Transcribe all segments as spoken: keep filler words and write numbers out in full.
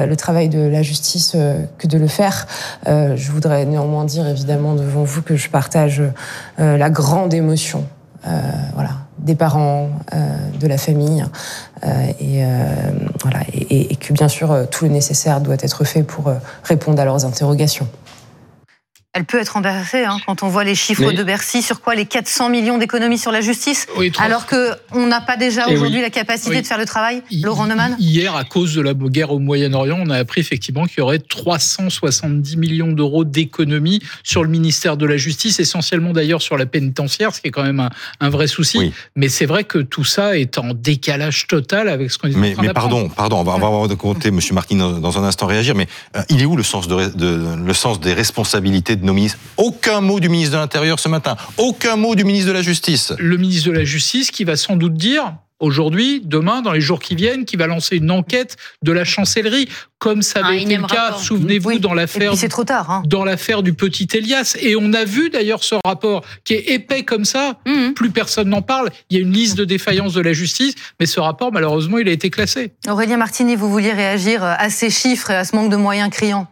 euh, le travail de la justice euh, que de le faire. Euh, je voudrais néanmoins dire évidemment devant vous que je partage euh, la grande émotion, euh, voilà, des parents, euh, de la famille, euh, et, euh, voilà, et, et que bien sûr tout le nécessaire doit être fait pour euh, répondre à leurs interrogations. Elle peut être embarrassée hein, quand on voit les chiffres Mais... de Bercy, sur quoi les quatre cents millions d'économies sur la justice, oui, trois... alors qu'on n'a pas déjà aujourd'hui oui. la capacité oui. de faire le travail. I- Laurent Neumann. Hier, à cause de la guerre au Moyen-Orient, on a appris effectivement qu'il y aurait trois cent soixante-dix millions d'euros d'économies sur le ministère de la Justice, essentiellement d'ailleurs sur la pénitentiaire, ce qui est quand même un, un vrai souci. Oui. Mais c'est vrai que tout ça est en décalage total avec ce qu'on est mais, en train mais d'apprendre. pardon, pardon, on va, on va avoir de compter M. Martin dans, dans un instant réagir, mais euh, il est où le sens, de, de, le sens des responsabilités de nos ministres? Aucun mot du ministre de l'Intérieur ce matin. Aucun mot du ministre de la Justice. Le ministre de la Justice qui va sans doute dire, aujourd'hui, demain, dans les jours qui viennent, qui va lancer une enquête de la chancellerie, comme ça avait ah, été le cas, rapport. souvenez-vous, oui. dans l'affaire, c'est trop tard, hein. dans l'affaire du petit Elias. Et on a vu d'ailleurs ce rapport qui est épais comme ça, mmh. plus personne n'en parle. Il y a une liste de défaillances de la justice, mais ce rapport, malheureusement, il a été classé. Aurélien Martini, vous vouliez réagir à ces chiffres et à ce manque de moyens criants?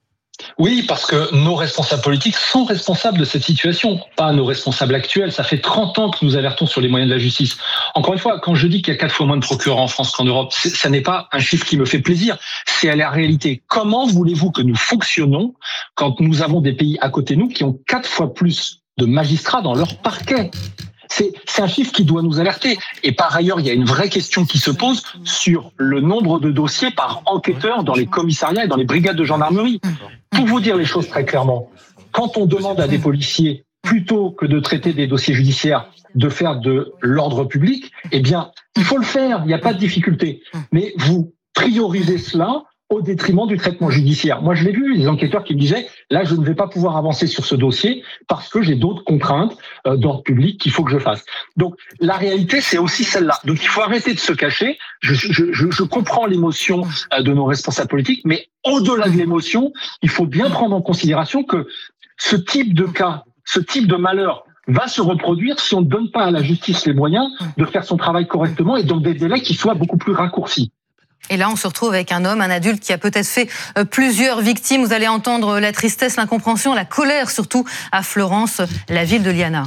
Oui, parce que nos responsables politiques sont responsables de cette situation, pas nos responsables actuels. Ça fait trente ans que nous alertons sur les moyens de la justice. Encore une fois, quand je dis qu'il y a quatre fois moins de procureurs en France qu'en Europe, ça n'est pas un chiffre qui me fait plaisir, c'est la réalité. Comment voulez-vous que nous fonctionnons quand nous avons des pays à côté de nous qui ont quatre fois plus de magistrats dans leur parquet ? C'est, c'est un chiffre qui doit nous alerter. Et par ailleurs, il y a une vraie question qui se pose sur le nombre de dossiers par enquêteur dans les commissariats et dans les brigades de gendarmerie. Pour vous dire les choses très clairement, quand on demande à des policiers, plutôt que de traiter des dossiers judiciaires, de faire de l'ordre public, eh bien, il faut le faire, il n'y a pas de difficulté. Mais vous priorisez cela au détriment du traitement judiciaire. Moi, je l'ai vu, les enquêteurs qui me disaient « Là, je ne vais pas pouvoir avancer sur ce dossier parce que j'ai d'autres contraintes euh, d'ordre public qu'il faut que je fasse. » Donc, la réalité, c'est aussi celle-là. Donc, il faut arrêter de se cacher. Je, je, je, je comprends l'émotion euh, de nos responsables politiques, mais au-delà de l'émotion, il faut bien prendre en considération que ce type de cas, ce type de malheur va se reproduire si on ne donne pas à la justice les moyens de faire son travail correctement et dans des délais qui soient beaucoup plus raccourcis. Et là, on se retrouve avec un homme, un adulte qui a peut-être fait plusieurs victimes. Vous allez entendre la tristesse, l'incompréhension, la colère surtout à Florence, la ville de Liana.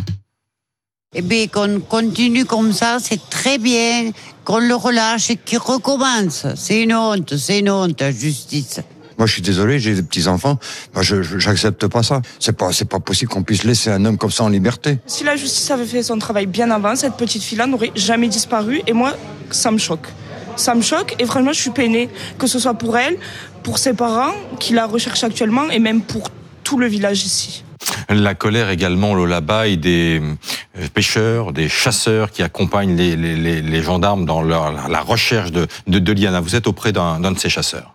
Eh bien, qu'on continue comme ça, c'est très bien. Qu'on le relâche et qu'il recommence. C'est une honte, c'est une honte, la justice. Moi, je suis désolé, j'ai des petits-enfants. Moi, je, je j'accepte pas ça. C'est pas, c'est pas possible qu'on puisse laisser un homme comme ça en liberté. Si la justice avait fait son travail bien avant, cette petite fille-là n'aurait jamais disparu. Et moi, ça me choque. Ça me choque et franchement, je suis peinée. Que ce soit pour elle, pour ses parents, qui la recherchent actuellement, et même pour tout le village ici. La colère également, Lola Baye, des pêcheurs, des chasseurs qui accompagnent les, les, les gendarmes dans leur, la recherche de, de, de Liana. Vous êtes auprès d'un, d'un de ces chasseurs.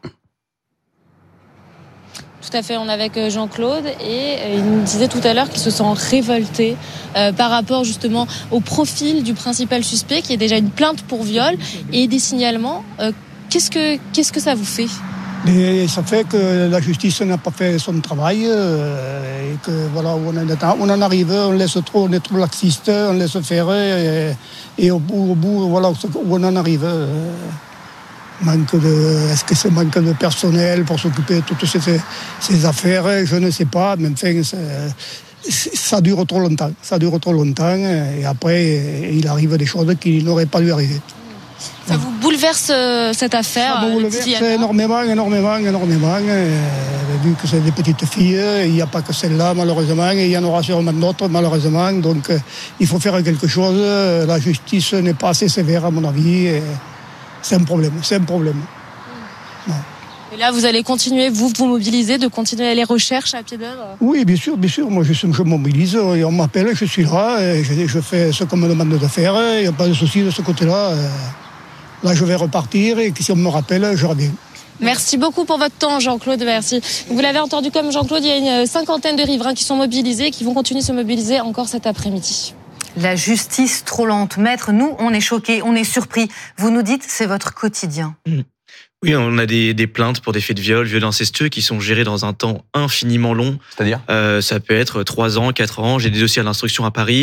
Tout à fait, on est avec Jean-Claude et il nous disait tout à l'heure qu'il se sent révolté euh, par rapport justement au profil du principal suspect qui est déjà une plainte pour viol et des signalements. Euh, qu'est-ce que, qu'est-ce que ça vous fait ? Et ça fait que la justice n'a pas fait son travail euh, et que voilà, on en, on en arrive, on laisse trop, on est trop laxiste, on laisse faire et, et au bout, au bout, voilà où on en arrive. Euh, Manque de, est-ce que c'est manque de personnel pour s'occuper de toutes ces, ces affaires? Je ne sais pas, mais enfin, ça dure trop longtemps. Ça dure trop longtemps et après, il arrive des choses qui n'auraient pas dû arriver. Ça vous bouleverse cette affaire? Ça me bouleverse énormément, énormément, énormément. Et, vu que c'est des petites filles, il n'y a pas que celle-là, malheureusement, et il y en aura sûrement d'autres, malheureusement. Donc, il faut faire quelque chose. La justice n'est pas assez sévère, à mon avis. Et, C'est un problème, c'est un problème. Ouais. Et là, vous allez continuer, vous, vous mobiliser, de continuer les recherches à pied d'œuvre? Oui, bien sûr, bien sûr. Moi, je, je mobilise, et on m'appelle, je suis là, et je, je fais ce qu'on me demande de faire, il n'y a pas de souci de ce côté-là. Là, je vais repartir, et si on me rappelle, je reviens. Merci beaucoup pour votre temps, Jean-Claude, merci. Vous l'avez entendu comme Jean-Claude, il y a une cinquantaine de riverains qui sont mobilisés, qui vont continuer de se mobiliser encore cet après-midi. La justice trop lente. Maître, nous, on est choqués, on est surpris. Vous nous dites, c'est votre quotidien. Oui, on a des, des plaintes pour des faits de viol, viol incestueux qui sont gérés dans un temps infiniment long. C'est-à-dire euh, Ça peut être trois ans, quatre ans. J'ai des dossiers à l'instruction à Paris.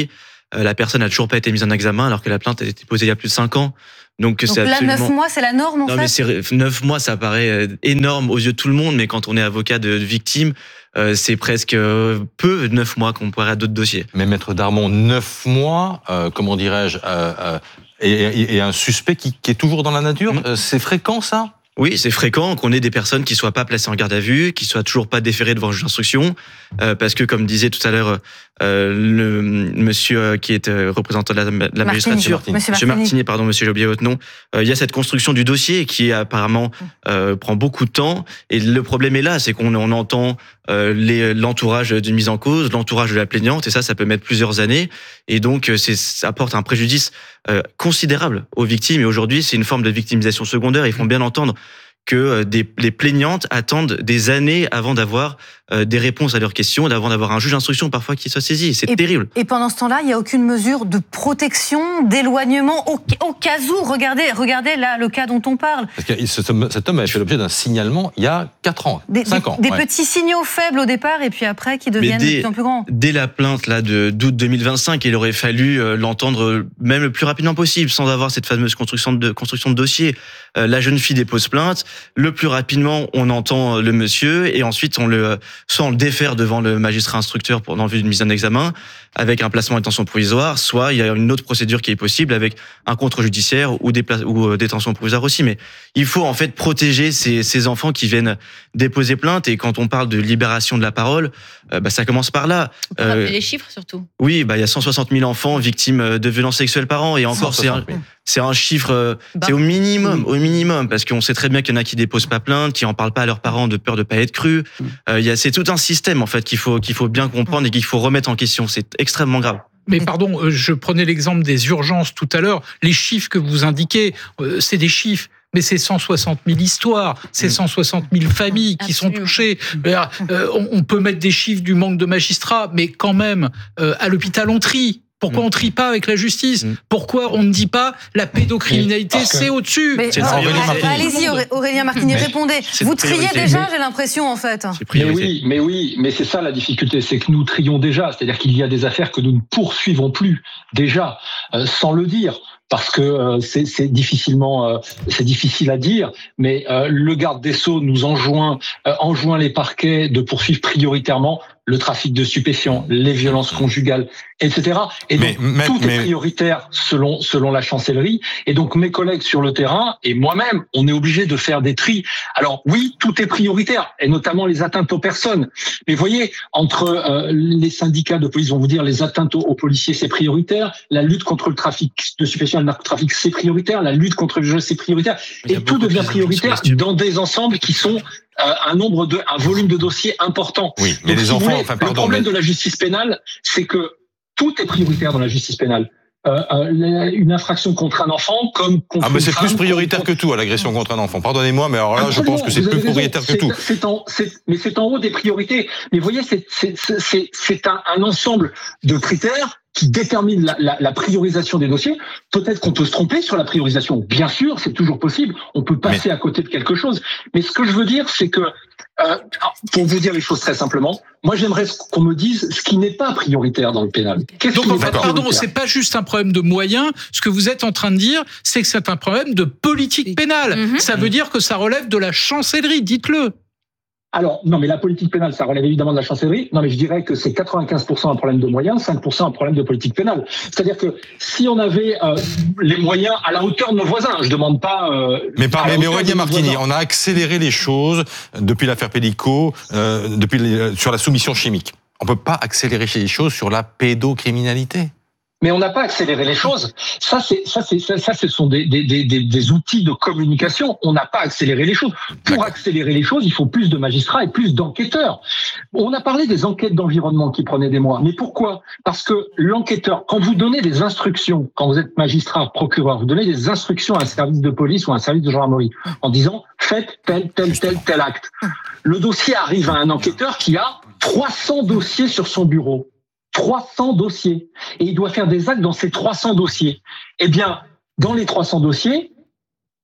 euh, la personne n'a toujours pas été mise en examen alors que la plainte a été posée il y a plus de cinq ans. Donc, Donc c'est là, absolument... neuf mois, c'est la norme en non, fait. Mais c'est neuf mois, ça paraît énorme aux yeux de tout le monde, mais quand on est avocat de victime, euh, c'est presque peu neuf mois comparé à d'autres dossiers. Mais Maître Darmon, neuf mois, euh, comment dirais-je, euh, euh, et, et, et un suspect qui, qui est toujours dans la nature, mmh. euh, c'est fréquent ça ? Oui, c'est fréquent qu'on ait des personnes qui soient pas placées en garde à vue, qui soient toujours pas déférées devant un juge d'instruction, euh, parce que comme disait tout à l'heure euh, le monsieur qui est représentant de la, de la magistrature, Martini. Monsieur, monsieur Martini, pardon, monsieur j'ai oublié votre nom, euh, il y a cette construction du dossier qui apparemment euh, prend beaucoup de temps, et le problème est là, c'est qu'on on entend euh, les, l'entourage d'une mise en cause, l'entourage de la plaignante, et ça, ça peut mettre plusieurs années, et donc c'est, ça apporte un préjudice euh, considérable aux victimes, et aujourd'hui c'est une forme de victimisation secondaire. Ils font bien entendre que des, les plaignantes attendent des années avant d'avoir euh, des réponses à leurs questions, avant d'avoir un juge d'instruction parfois qui soit saisi. C'est et, terrible. Et pendant ce temps-là, il n'y a aucune mesure de protection, d'éloignement, au, au cas où. Regardez, regardez là le cas dont on parle. Parce que cet homme, cet homme avait fait l'objet d'un signalement il y a quatre ans, des, cinq des, ans. Des ouais. petits signaux faibles au départ et puis après qui deviennent dès, de plus en plus grands. Dès la plainte là, de, d'août deux mille vingt-cinq, il aurait fallu euh, l'entendre même le plus rapidement possible, sans avoir cette fameuse construction de, construction de dossier. Euh, la jeune fille dépose plainte, le plus rapidement on entend le monsieur et ensuite on le, soit on le défère devant le magistrat instructeur pour, dans le but d'une mise en examen avec un placement en détention provisoire, soit il y a une autre procédure qui est possible avec un contrôle judiciaire ou des pla- ou euh, détention provisoire aussi. Mais il faut en fait protéger ces, ces enfants qui viennent déposer plainte, et quand on parle de libération de la parole, euh, bah, ça commence par là. On peut euh, rappeler les chiffres surtout. Oui, bah il y a cent soixante mille enfants victimes de violences sexuelles par an, et encore c'est un, c'est un chiffre, bah. c'est au minimum, au minimum, parce qu'on sait très bien qu'il y en a qui déposent pas plainte, qui en parlent pas à leurs parents de peur de pas être crus. Euh, il y a c'est tout un système en fait qu'il faut qu'il faut bien comprendre et qu'il faut remettre en question. C'est extrêmement grave. Mais pardon, je prenais l'exemple des urgences tout à l'heure. Les chiffres que vous indiquez, c'est des chiffres. Mais c'est cent soixante mille histoires, c'est cent soixante mille familles qui Absolument. sont touchées. Euh, on peut mettre des chiffres du manque de magistrats, mais quand même, euh, à l'hôpital, on trie. Pourquoi on ne trie pas avec la justice ? Pourquoi on ne dit pas la pédocriminalité, que... c'est au-dessus ? Mais, c'est euh, allez-y, Aurélien Martini, mais répondez. Vous triez déjà, j'ai l'impression, en fait. Mais oui, mais oui, mais c'est ça la difficulté, c'est que nous trions déjà. C'est-à-dire qu'il y a des affaires que nous ne poursuivons plus, déjà, euh, sans le dire. Parce que euh, c'est, c'est difficilement, euh, c'est difficile à dire, mais euh, le garde des Sceaux nous enjoint, euh, enjoint les parquets de poursuivre prioritairement le trafic de stupéfiants, les violences conjugales, et cetera. Et donc, mais, mais, tout est mais... prioritaire selon selon la chancellerie. Et donc, mes collègues sur le terrain et moi-même, on est obligé de faire des tris. Alors oui, tout est prioritaire, et notamment les atteintes aux personnes. Mais voyez, entre euh, les syndicats de police vont vous dire les atteintes aux, aux policiers, c'est prioritaire. La lutte contre le trafic de stupéfiants, le narcotrafic, c'est prioritaire. La lutte contre le jeu, c'est prioritaire. Et tout devient prioritaire dans des ensembles qui sont Euh, un nombre de, un volume de dossiers important. Oui, mais Donc, les si enfants, voulez, enfin, pardon, le problème mais... de la justice pénale, c'est que tout est prioritaire dans la justice pénale. Euh, euh, une infraction contre un enfant comme contre ah mais c'est une femme, plus prioritaire contre... que tout à l'agression contre un enfant. Pardonnez-moi, mais alors là Absolument, je pense que c'est plus raison. prioritaire que c'est, tout. C'est en, c'est, mais c'est en haut des priorités. Mais vous voyez, c'est, c'est, c'est, c'est un, un ensemble de critères qui détermine la, la, la priorisation des dossiers. Peut-être qu'on peut se tromper sur la priorisation. Bien sûr, c'est toujours possible. On peut passer mais... à côté de quelque chose. Mais ce que je veux dire, c'est que, euh, pour vous dire les choses très simplement, moi j'aimerais qu'on me dise ce qui n'est pas prioritaire dans le pénal. Qu'est-ce Donc qui en n'est fait, pas pardon, c'est pas juste un problème de moyens. Ce que vous êtes en train de dire, c'est que c'est un problème de politique pénale. Mm-hmm. Ça veut dire que ça relève de la chancellerie. Dites-le. Alors, non, mais la politique pénale, ça relève évidemment de la chancellerie. Non, mais je dirais que c'est quatre-vingt-quinze pour cent un problème de moyens, cinq pour cent un problème de politique pénale. C'est-à-dire que si on avait euh, les moyens à la hauteur de nos voisins, je demande pas... Euh, mais par, mais Aurélien Martini, on a accéléré les choses depuis l'affaire Pellico, euh, depuis les, sur la soumission chimique. On peut pas accélérer les choses sur la pédocriminalité. Mais on n'a pas accéléré les choses. Ça, c'est, ça, c'est, ça, ça ce sont des, des, des, des outils de communication. On n'a pas accéléré les choses. Pour D'accord. accélérer les choses, il faut plus de magistrats et plus d'enquêteurs. On a parlé des enquêtes d'environnement qui prenaient des mois. Mais pourquoi ? Parce que l'enquêteur, quand vous donnez des instructions, quand vous êtes magistrat, procureur, vous donnez des instructions à un service de police ou à un service de gendarmerie en disant « faites tel, tel, tel, tel acte ». Le dossier arrive à un enquêteur qui a trois cents dossiers sur son bureau. trois cents dossiers. Et il doit faire des actes dans ces trois cents dossiers. Eh bien, dans les trois cents dossiers,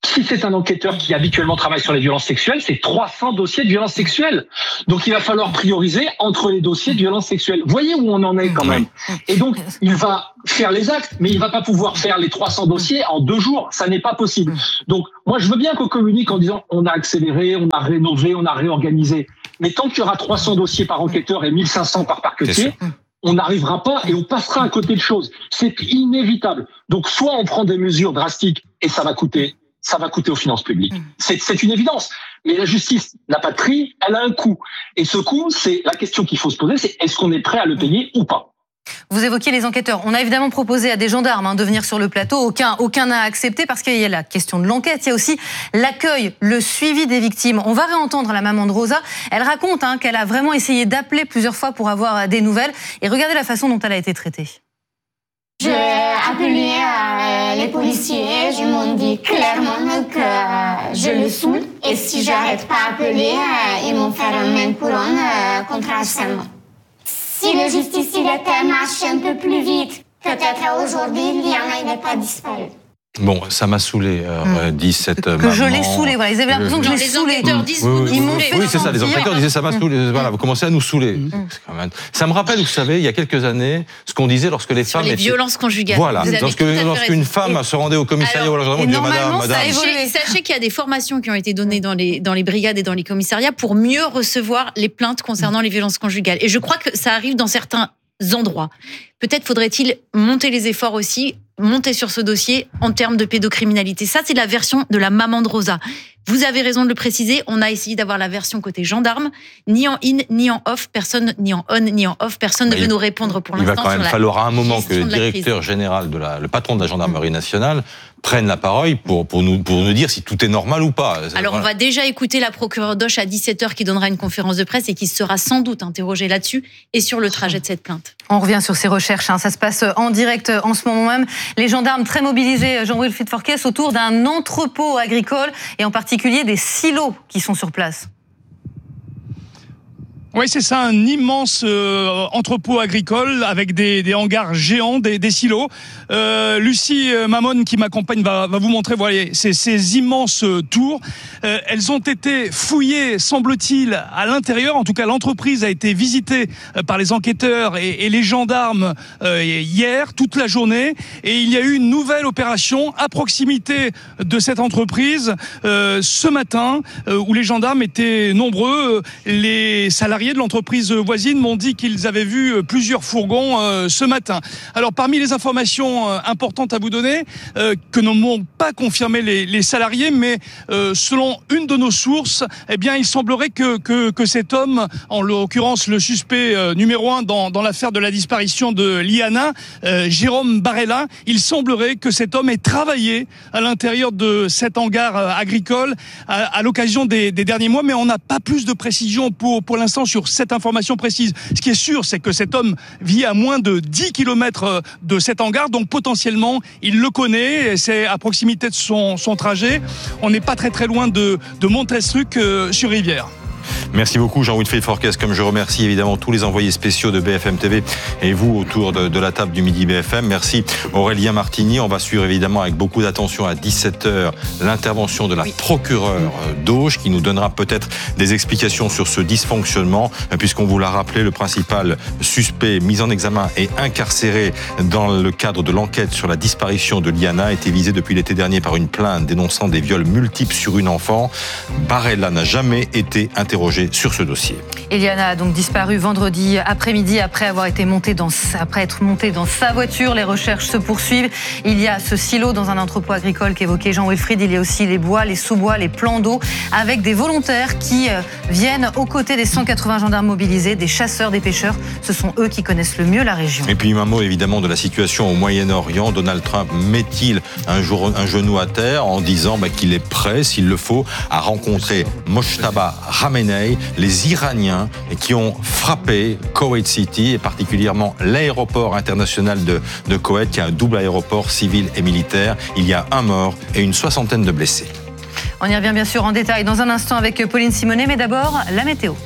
Si c'est un enquêteur qui habituellement travaille sur les violences sexuelles, c'est trois cents dossiers de violences sexuelles. Donc il va falloir prioriser entre les dossiers de violences sexuelles. Voyez où on en est quand même. Et donc il va faire les actes, mais il va pas pouvoir faire les trois cents dossiers en deux jours. Ça n'est pas possible. Donc moi je veux bien qu'on communique en disant on a accéléré, on a rénové, on a réorganisé. Mais tant qu'il y aura trois cents dossiers par enquêteur et mille cinq cents par parquetier, on n'arrivera pas et on passera à côté de choses. C'est inévitable. Donc soit on prend des mesures drastiques et ça va coûter ça va coûter aux finances publiques. C'est, c'est une évidence. Mais la justice n'a pas de prix, elle a un coût. Et ce coût, c'est la question qu'il faut se poser, c'est est-ce qu'on est prêt à le payer ou pas ? Vous évoquiez les enquêteurs. On a évidemment proposé à des gendarmes hein, de venir sur le plateau. Aucun, aucun n'a accepté parce qu'il y a la question de l'enquête. Il y a aussi l'accueil, le suivi des victimes. On va réentendre la maman de Rosa. Elle raconte hein, qu'elle a vraiment essayé d'appeler plusieurs fois pour avoir des nouvelles. Et regardez la façon dont elle a été traitée. J'ai appelé euh, les policiers, je m'ont dit clairement que euh, je le saoule et si j'arrête pas d'appeler, euh, ils m'ont fait un main couronne euh, contre harcèlement. Si la justice il était marché un peu plus vite, peut-être aujourd'hui, Liana n'est pas disparue. Bon, ça m'a saoulé, euh, dit cette que maman. Que je l'ai saoulé, voilà. Ils avaient l'impression que je l'ai saoulé. Les enquêteurs disent oui, oui, ils oui, m'ont oui, fait oui, c'est ça, les enquêteurs disaient ça m'a saoulé. Voilà, vous commencez à nous saouler. Mm. Ça me rappelle, vous savez, il y a quelques années, ce qu'on disait lorsque les Sur femmes... les étaient... violences conjugales. Voilà, lorsque, lorsqu'une femme se rendait au commissariat, ou alors, Dieu, madame, madame. Sachez, sachez qu'il y a des formations qui ont été données dans les, dans les brigades et dans les commissariats pour mieux recevoir les plaintes concernant les violences conjugales. Et je crois que ça arrive dans certains endroits. Peut-être faudrait-il monter les efforts aussi, monter sur ce dossier en termes de pédocriminalité. Ça, c'est la version de la maman de Rosa. Vous avez raison de le préciser, on a essayé d'avoir la version côté gendarme, ni en in, ni en off, personne, ni en on, ni en off, personne ne veut nous répondre pour l'instant. Il va quand même falloir à un moment que le directeur général, de la, le patron de la gendarmerie nationale, prenne la parole pour, pour, nous, pour nous dire si tout est normal ou pas. Alors, voilà. On va déjà écouter la procureure Doche à dix-sept heures qui donnera une conférence de presse et qui sera sans doute interrogée là-dessus et sur le trajet de cette plainte. On revient sur ces recherches, hein. Ça se passe en direct en ce moment même. Les gendarmes très mobilisés, Jean-Wilfried Forquès, autour d'un entrepôt agricole et en particulier des silos qui sont sur place. Oui, c'est ça, un immense euh, entrepôt agricole avec des, des hangars géants, des, des silos. Euh, Lucie Mamon, qui m'accompagne, va, va vous montrer, voyez, ces, ces immenses tours. Euh, elles ont été fouillées, semble-t-il, à l'intérieur. En tout cas, l'entreprise a été visitée par les enquêteurs et, et les gendarmes euh, hier, toute la journée. Et il y a eu une nouvelle opération à proximité de cette entreprise euh, ce matin, euh, où les gendarmes étaient nombreux. Les salariés de l'entreprise voisine m'ont dit qu'ils avaient vu plusieurs fourgons euh, ce matin. Alors parmi les informations euh, importantes à vous donner, euh, que ne m'ont pas confirmé les, les salariés, mais euh, selon une de nos sources, eh bien il semblerait que, que, que cet homme, en l'occurrence le suspect euh, numéro un dans, dans l'affaire de la disparition de Liana, euh, Jérôme Barella, il semblerait que cet homme ait travaillé à l'intérieur de cet hangar euh, agricole à, à l'occasion des, des derniers mois, mais on n'a pas plus de précision pour, pour l'instant sur cette information précise. Ce qui est sûr, c'est que cet homme vit à moins de dix kilomètres de cet hangar, donc potentiellement, il le connaît, et c'est à proximité de son, son trajet. On n'est pas très très loin de, de Montestruc euh, sur Rivière. Merci beaucoup Jean-Wilfried Forquès, comme je remercie évidemment tous les envoyés spéciaux de B F M T V et vous autour de, de la table du Midi B F M. Merci Aurélien Martigny. On va suivre évidemment avec beaucoup d'attention à dix-sept heures l'intervention de la oui. procureure d'Auge qui nous donnera peut-être des explications sur ce dysfonctionnement, puisqu'on vous l'a rappelé, le principal suspect mis en examen et incarcéré dans le cadre de l'enquête sur la disparition de Liana était visé depuis l'été dernier par une plainte dénonçant des viols multiples sur une enfant. Barella n'a jamais été interrogé sur ce dossier. Liana a donc disparu vendredi après-midi après avoir été montée dans, après être montée dans sa voiture. Les recherches se poursuivent. Il y a ce silo dans un entrepôt agricole qu'évoquait Jean-Wilfried. Il y a aussi les bois, les sous-bois, les plans d'eau avec des volontaires qui viennent aux côtés des cent quatre-vingts gendarmes mobilisés, des chasseurs, des pêcheurs. Ce sont eux qui connaissent le mieux la région. Et puis un mot évidemment de la situation au Moyen-Orient. Donald Trump met-il un, jour, un genou à terre en disant bah, qu'il est prêt, s'il le faut, à rencontrer Mojtaba Khamenei, les Iraniens qui ont frappé Koweït City et particulièrement l'aéroport international de, de Koweït, qui a un double aéroport civil et militaire. Il y a un mort et une soixantaine de blessés. On y revient bien sûr en détail dans un instant avec Pauline Simonet, mais d'abord la météo.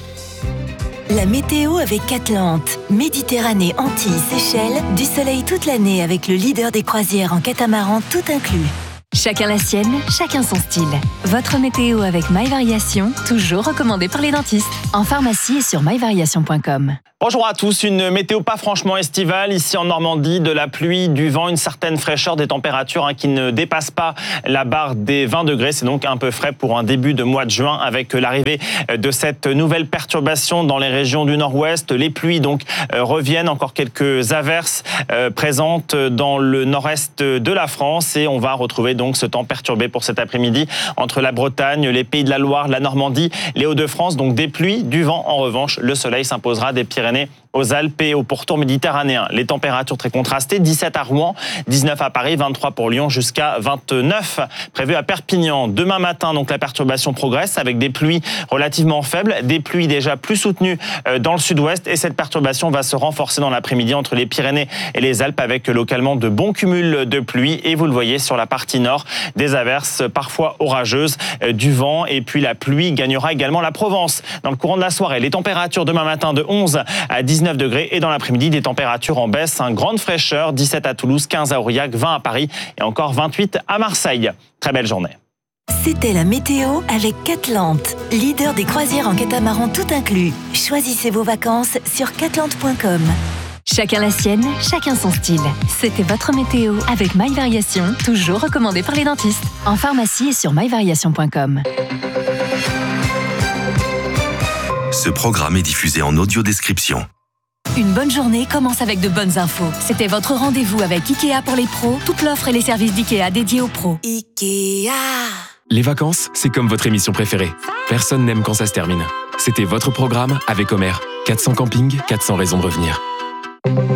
La météo avec Atlante. Méditerranée, Antilles, Seychelles, du soleil toute l'année avec le leader des croisières en catamaran tout inclus. Chacun la sienne, chacun son style. Votre météo avec My Variation, toujours recommandé par les dentistes. En pharmacie et sur my variation point com. Bonjour à tous, une météo pas franchement estivale ici en Normandie, de la pluie, du vent, une certaine fraîcheur, des températures hein, qui ne dépassent pas la barre des vingt degrés. C'est donc un peu frais pour un début de mois de juin avec l'arrivée de cette nouvelle perturbation dans les régions du nord-ouest. Les pluies donc euh, reviennent, encore quelques averses euh, présentes dans le nord-est de la France et on va retrouver donc ce temps perturbé pour cet après-midi entre la Bretagne, les Pays de la Loire, la Normandie, les Hauts-de-France. Donc des pluies, du vent. En revanche, le soleil s'imposera des Pyrénées aux Alpes et au pourtour méditerranéen. Les températures très contrastées, dix-sept à Rouen, dix-neuf à Paris, vingt-trois pour Lyon, jusqu'à vingt-neuf prévu à Perpignan. Demain matin, donc la perturbation progresse avec des pluies relativement faibles, des pluies déjà plus soutenues dans le sud-ouest et cette perturbation va se renforcer dans l'après-midi entre les Pyrénées et les Alpes avec localement de bons cumuls de pluie et vous le voyez sur la partie nord, des averses parfois orageuses, du vent et puis la pluie gagnera également la Provence. Dans le courant de la soirée, les températures demain matin de onze à dix-neuf degrés et dans l'après-midi des températures en baisse, une grande fraîcheur, dix-sept à Toulouse, quinze à Aurillac, vingt à Paris et encore vingt-huit à Marseille. Très belle journée. C'était la météo avec Catlante, leader des croisières en catamaran tout inclus. Choisissez vos vacances sur catlante point com. Chacun la sienne, chacun son style. C'était votre météo avec My Variation, toujours recommandé par les dentistes. En pharmacie et sur my variation point com. Ce programme est diffusé en audio-description. Une bonne journée commence avec de bonnes infos. C'était votre rendez-vous avec Ikea pour les pros. Toute l'offre et les services d'Ikea dédiés aux pros. Ikea. Les vacances, c'est comme votre émission préférée. Personne n'aime quand ça se termine. C'était votre programme avec Homer. quatre cents campings, quatre cents raisons de revenir.